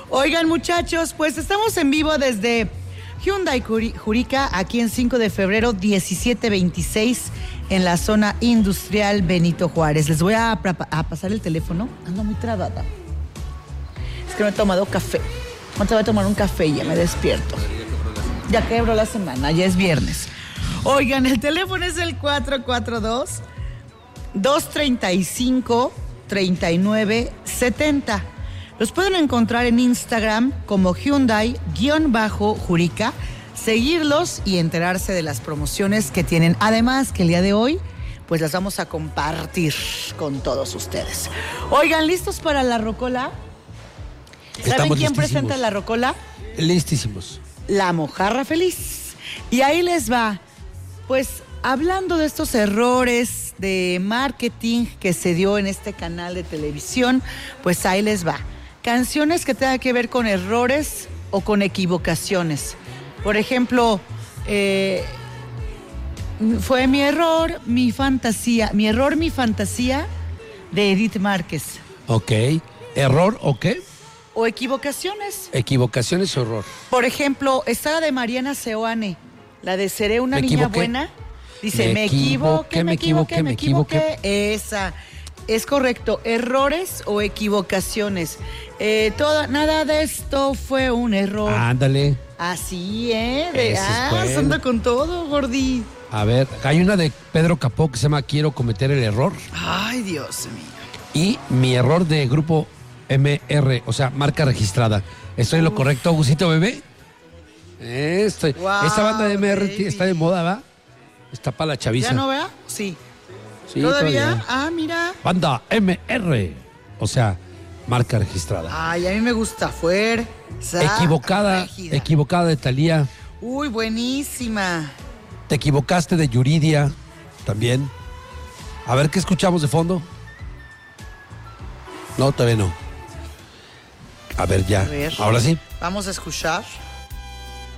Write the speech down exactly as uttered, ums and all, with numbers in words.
Oigan, muchachos, pues estamos en vivo desde Hyundai Jurica, aquí en cinco de febrero, diecisiete veintiséis, en la zona industrial Benito Juárez. Les voy a, a pasar el teléfono. Ando muy trabada. Es que no he tomado café. No te voy a tomar un café y ya me despierto. Ya quebró la semana, ya es viernes. Oigan, el teléfono es el cuatro cuatro dos, dos tres cinco, tres nueve siete cero. Los pueden encontrar en Instagram como Hyundai-Jurica, seguirlos y enterarse de las promociones que tienen. Además, que el día de hoy, pues las vamos a compartir con todos ustedes. Oigan, ¿listos para la rocola? ¿Saben Estamos quién listísimos. presenta la rocola? Listísimos. La Mojarra Feliz. Y ahí les va. Pues hablando de estos errores de marketing que se dio en este canal de televisión, pues ahí les va. Canciones que tengan que ver con errores o con equivocaciones. Por ejemplo, eh, fue mi error, mi fantasía, mi error, mi fantasía, de Edith Márquez. Ok. ¿Error o qué? O equivocaciones. Equivocaciones o error. Por ejemplo, esta la de Mariana Seoane, la de Seré una Me niña equivoqué. buena. Dice, Me me equivoqué, me equivoqué, me equivoqué. equivoqué. Esa. Es correcto. Errores o equivocaciones. Eh, todo, nada de esto fue un error. Ándale. Así, ¿eh? De, Ese es ah, bueno. anda con todo, Gordi. A ver, hay una de Pedro Capó que se llama Quiero cometer el error. Ay, Dios mío. Y mi error de grupo M R, o sea, marca registrada. ¿Estoy en lo correcto, Gusito Bebé? Eh, Estoy. Wow, Esta banda de M R baby. está de moda, ¿va? Está para la chaviza. ¿Ya no vea? Sí. Sí, ¿Todavía? Ah, mira. Banda M R, o sea, marca registrada. Ay, a mí me gusta fuer. Equivocada, Rígida. equivocada de Thalía. Uy, buenísima. Te equivocaste de Yuridia, también. A ver, ¿qué escuchamos de fondo? No, todavía no. A ver, ya. A ver. Ahora sí. Vamos a escuchar.